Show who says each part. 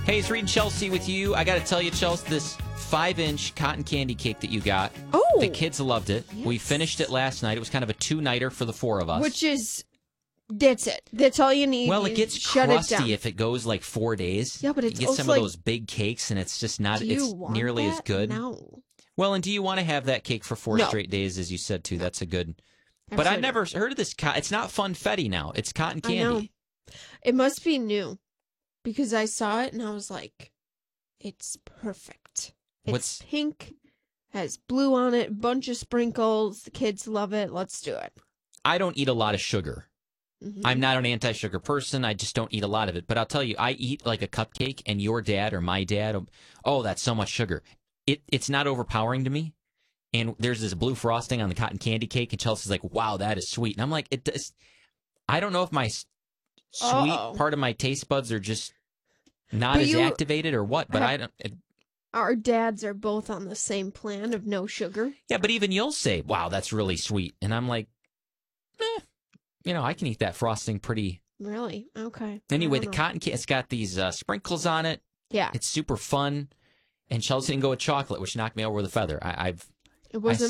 Speaker 1: Hey, it's Reed and Chelsea with you. I got to tell you, Chelsea, this 5-inch cotton candy cake that you got.
Speaker 2: Oh.
Speaker 1: The kids loved it.
Speaker 2: Yes.
Speaker 1: We finished it last night. It was kind of a 2-nighter for the 4 of us.
Speaker 2: Which is, that's it. That's all you need.
Speaker 1: Well,
Speaker 2: You
Speaker 1: it gets
Speaker 2: shut
Speaker 1: crusty
Speaker 2: it down.
Speaker 1: if it goes like 4 days.
Speaker 2: Yeah, but it's
Speaker 1: you get
Speaker 2: also
Speaker 1: some
Speaker 2: like,
Speaker 1: of those big cakes, and it's just not.
Speaker 2: do you
Speaker 1: It's
Speaker 2: want
Speaker 1: nearly
Speaker 2: that?
Speaker 1: as good.
Speaker 2: No.
Speaker 1: Well, and do you want to have that cake for 4
Speaker 2: No.
Speaker 1: straight days, as you said too? That's a good. But
Speaker 2: Absolutely
Speaker 1: I've never heard of this. It's not funfetti now. It's cotton
Speaker 2: I know.
Speaker 1: candy.
Speaker 2: It must be new because I saw it and I was like, it's perfect. It's
Speaker 1: What's-
Speaker 2: pink, has blue on it, bunch of sprinkles. The kids love it. Let's do it.
Speaker 1: I don't eat a lot of sugar.
Speaker 2: Mhm.
Speaker 1: I'm not an anti-sugar person. I just don't eat a lot of it. But I'll tell you, I eat like a cupcake, and your dad or my dad, oh, that's so much sugar. It's not overpowering to me. And there's this blue frosting on the cotton candy cake, and Chelsea's like, wow, that is sweet. And I'm like, it does. I don't know if my sweet
Speaker 2: Uh-oh.
Speaker 1: part of my taste buds are just not
Speaker 2: But
Speaker 1: as
Speaker 2: you
Speaker 1: activated or what. But
Speaker 2: have-
Speaker 1: I don't.
Speaker 2: Our dads are both on the same plan of no sugar.
Speaker 1: Yeah, but even you'll say, wow, that's really sweet. And I'm like, I can eat that frosting pretty.
Speaker 2: Really? Okay.
Speaker 1: Anyway,
Speaker 2: I
Speaker 1: the
Speaker 2: don't know.
Speaker 1: cotton candy, it's got these sprinkles on it.
Speaker 2: Yeah.
Speaker 1: It's super fun. And Chelsea didn't go with chocolate, which knocked me over with a feather.
Speaker 2: It wasn't